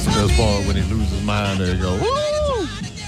That's the best part when he loses his mind. There you go. Woo!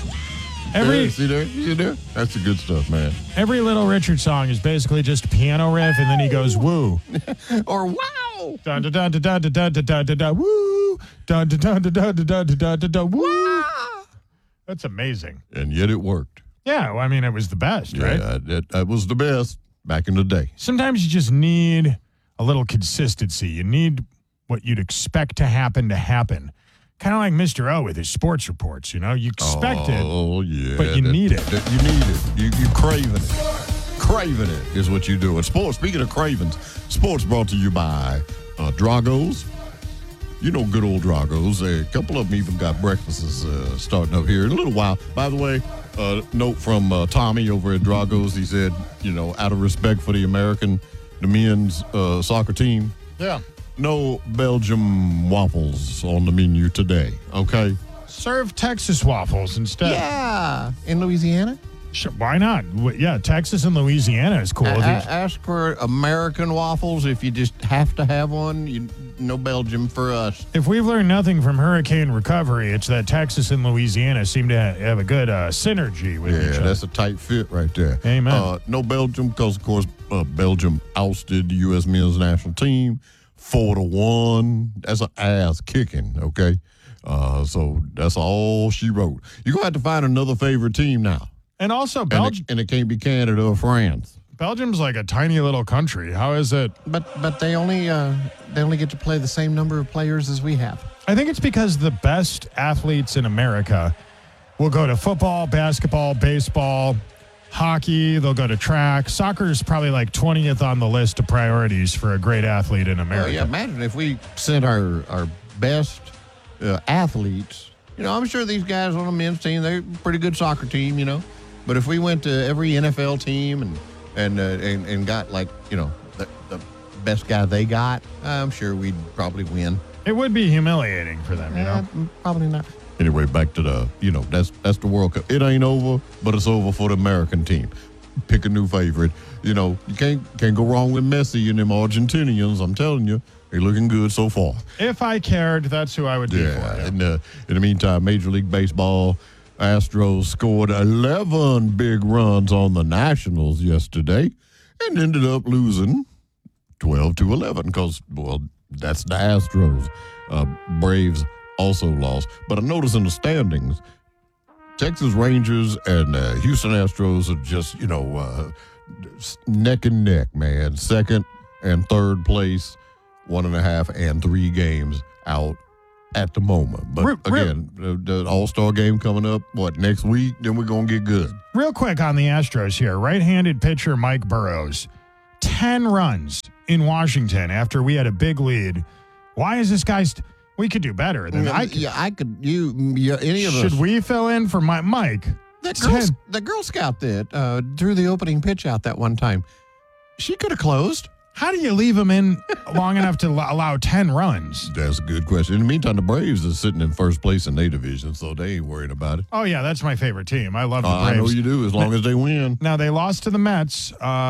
See there? You there? That's the good stuff, man. Every Little Richard song is basically just a piano riff, and then he goes woo. Or wow. Dun dun dun dun dun dun dun dun dun dun woo. Dun dun dun dun dun dun dun dun dun woo. That's amazing. And yet it worked. Yeah, well, I mean, it was the best, right? Yeah, that was the best back in the day. Sometimes you just need a little consistency. You need what you'd expect to happen. Kind of like Mr. O with his sports reports, you know? You expect it, yeah, but you need it. You need it. You craving it. Craving it is what you do. And sports, speaking of cravings, sports brought to you by Drago's. You know good old Drago's. A couple of them even got breakfasts starting up here in a little while. By the way, note from Tommy over at Drago's. He said, out of respect for the men's soccer team. Yeah. No Belgium waffles on the menu today, okay? Serve Texas waffles instead. Yeah. In Louisiana? Sure, why not? Yeah, Texas and Louisiana is cool. Ask for American waffles if you just have to have one. No Belgium for us. If we've learned nothing from hurricane recovery, it's that Texas and Louisiana seem to have a good synergy with each other. Yeah, that's a tight fit right there. Amen. No Belgium because, of course, Belgium ousted the U.S. men's national team 4-1. That's an ass kicking, okay? So that's all she wrote. You're going to have to find another favorite team now. And also, Belgium. And it can't be Canada or France. Belgium's like a tiny little country. How is it? But they only get to play the same number of players as we have. I think it's because the best athletes in America will go to football, basketball, baseball, hockey. They'll go to track. Soccer is probably like 20th on the list of priorities for a great athlete in America. Well, yeah, imagine if we sent our best athletes. I'm sure these guys on the men's team, they're a pretty good soccer team, But if we went to every NFL team and got the best guy they got, I'm sure we'd probably win. It would be humiliating for them, Probably not. Anyway, back to the that's the World Cup. It ain't over, but it's over for the American team. Pick a new favorite. You can't go wrong with Messi and them Argentinians. I'm telling you, they're looking good so far. If I cared, that's who I would be for. Yeah. In the meantime, Major League Baseball. Astros scored 11 big runs on the Nationals yesterday and ended up losing 12-11 because, that's the Astros. Braves also lost. But I noticed in the standings, Texas Rangers and Houston Astros are just, neck and neck, man. Second and third place, 1.5 and 3 games out at the moment. But again, the All-Star game coming up, next week? Then we're going to get good. Real quick on the Astros here. Right-handed pitcher Mike Burrows, 10 runs in Washington after we had a big lead. Why is this guy... we could do better than I could. Yeah, I could. Any of us. Should we fill in for Mike? The Girl Scout that threw the opening pitch out that one time, she could have closed. How do you leave him in long enough to allow 10 runs? That's a good question. In the meantime, the Braves are sitting in first place in their division, so they ain't worried about it. Oh, yeah, that's my favorite team. I love the Braves. I know you do, as long as they win. Now, they lost to the Mets.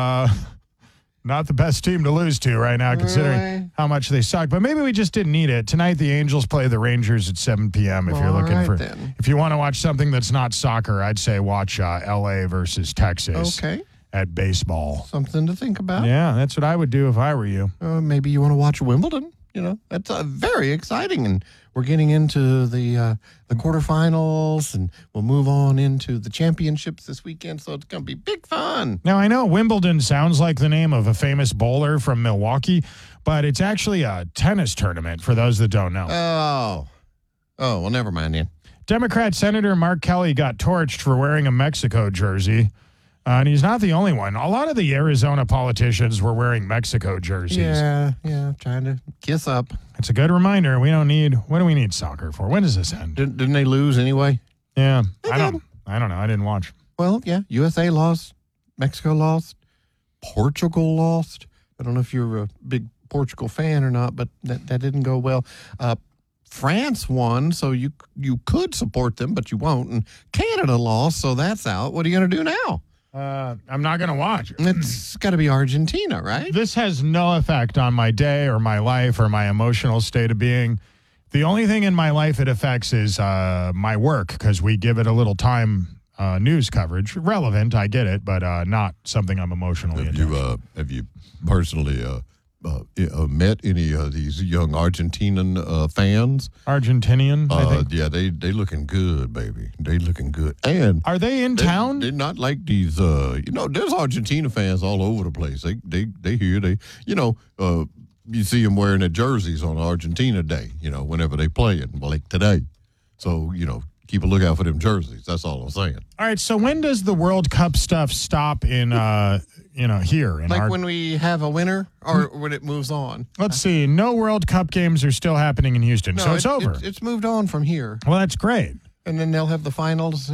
Not the best team to lose to right now, considering how much they suck. But maybe we just didn't need it. Tonight, the Angels play the Rangers at 7 p.m. If you're looking if you want to watch something that's not soccer, I'd say watch L.A. versus Texas. Okay. At baseball. Something to think about. Yeah, that's what I would do if I were you. Maybe you want to watch Wimbledon. That's very exciting. And we're getting into the quarterfinals, and we'll move on into the championships this weekend. So it's going to be big fun. Now, I know Wimbledon sounds like the name of a famous bowler from Milwaukee, but it's actually a tennis tournament for those that don't know. Oh, well, never mind then. Democrat Senator Mark Kelly got torched for wearing a Mexico jersey. And he's not the only one. A lot of the Arizona politicians were wearing Mexico jerseys. Yeah, trying to kiss up. It's a good reminder. What do we need soccer for? When does this end? Didn't they lose anyway? Yeah. I don't know. I didn't watch. Well, yeah, USA lost. Mexico lost. Portugal lost. I don't know if you're a big Portugal fan or not, but that didn't go well. France won, so you could support them, but you won't. And Canada lost, so that's out. What are you going to do now? I'm not going to watch. It's got to be Argentina, right? This has no effect on my day or my life or my emotional state of being. The only thing in my life it affects is my work, because we give it a little time news coverage. Relevant, I get it, but not something I'm emotionally attached. Have you personally met any of these young Argentinian fans? Argentinian, I think. Yeah, they looking good, baby. They looking good. And are they in town? They're not like these. There's Argentina fans all over the place. They here. You see them wearing their jerseys on Argentina Day. Whenever they play it, like today. So keep a lookout for them jerseys. That's all I'm saying. All right. So when does the World Cup stuff stop in? Here in when we have a winner or when it moves on. Let's see. No World Cup games are still happening in Houston, so it's over. It's moved on from here. Well, that's great. And then they'll have the finals.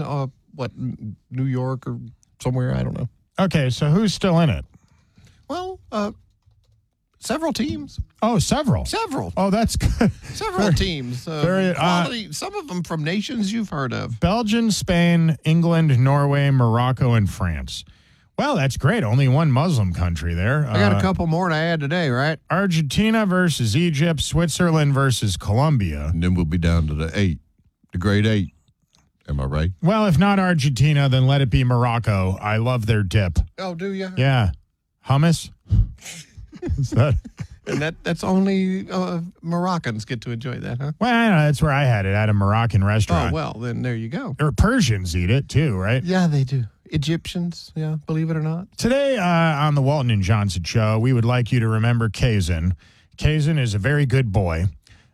New York or somewhere? I don't know. Okay, so who's still in it? Well, several teams. Oh, several. Oh, that's good. Several teams. Quality, some of them from nations you've heard of. Belgium, Spain, England, Norway, Morocco, and France. Well, that's great. Only one Muslim country there. I got a couple more to add today, right? Argentina versus Egypt, Switzerland versus Colombia. And then we'll be down to the grade 8. Am I right? Well, if not Argentina, then let it be Morocco. I love their dip. Oh, do you? Yeah. Hummus? Is that... And that's only Moroccans get to enjoy that, huh? Well, I don't know. That's where I had it, at a Moroccan restaurant. Oh, well, then there you go. Or Persians eat it, too, right? Yeah, they do. Egyptians, yeah, believe it or not. Today on the Walton and Johnson Show, we would like you to remember Kazin. Kazin is a very good boy.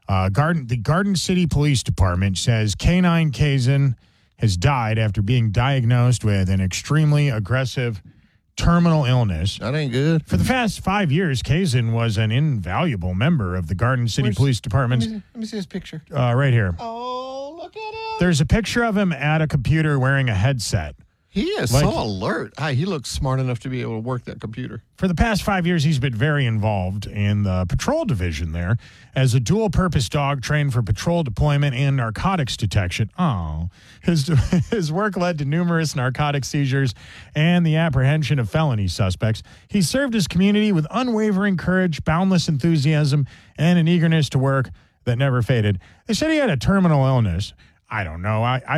The Garden City Police Department says K9 Kazin has died after being diagnosed with an extremely aggressive terminal illness. That ain't good. For the past 5 years, Kazin was an invaluable member of the Garden City Police Department. Let me see his picture. Right here. Oh, look at him. There's a picture of him at a computer wearing a headset. He is so alert. He looks smart enough to be able to work that computer. For the past 5 years, he's been very involved in the patrol division there as a dual-purpose dog trained for patrol deployment and narcotics detection. Oh, his work led to numerous narcotic seizures and the apprehension of felony suspects. He served his community with unwavering courage, boundless enthusiasm, and an eagerness to work that never faded. They said he had a terminal illness. I don't know. I